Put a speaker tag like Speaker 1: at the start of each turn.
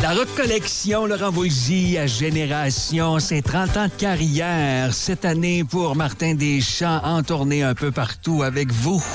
Speaker 1: La recollection Laurent Voulzy à Génération, c'est 30 ans de carrière cette année pour Martin Deschamps en tournée un peu partout avec vous.